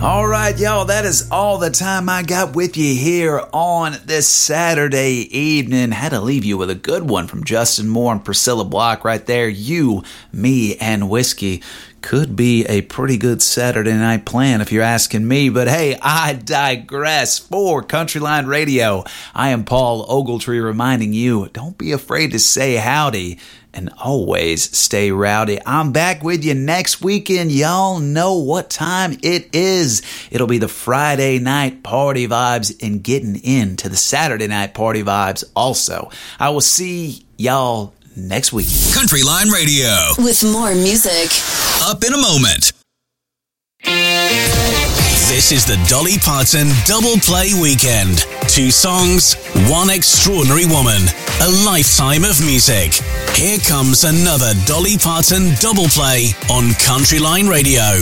All right, y'all, that is all the time I got with you here on this Saturday evening. Had to leave you with a good one from Justin Moore and Priscilla Block right there. You, Me, and Whiskey. Could be a pretty good Saturday night plan if you're asking me, but hey, I digress. For Countryline Radio, I am Paul Ogletree reminding you, don't be afraid to say howdy and always stay rowdy. I'm back with you next weekend. Y'all know what time it is. It'll be the Friday night party vibes and getting into the Saturday night party vibes also. I will see y'all next week. Countryline Radio. With more music. Up in a moment. This is the Dolly Parton Double Play Weekend. 2 songs, 1 extraordinary woman, a lifetime of music. Here comes another Dolly Parton Double Play on Countryline Radio.